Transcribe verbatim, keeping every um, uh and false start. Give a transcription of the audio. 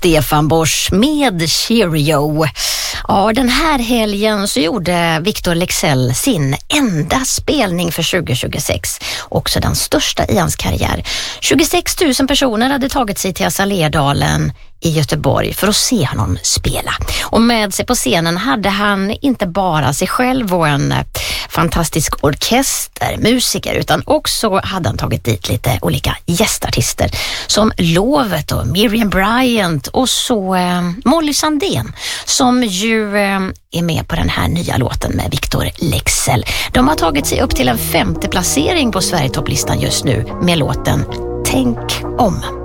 Stefan Borsch med Cheerio. Ja, den här helgen så gjorde Victor Leksell sin enda spelning för tjugo tjugosex. Också den största i hans karriär. tjugosex tusen personer hade tagit sig till Assalédalen i Göteborg för att se honom spela. Och med sig på scenen hade han inte bara sig själv och en fantastisk orkester, musiker, utan också hade han tagit dit lite olika gästartister som Lovet och Miriam Bryant och så eh, Molly Sandén som ju eh, är med på den här nya låten med Victor Leksell. De har tagit sig upp till en femte placering på Sverigetopplistan just nu med låten Tänk om.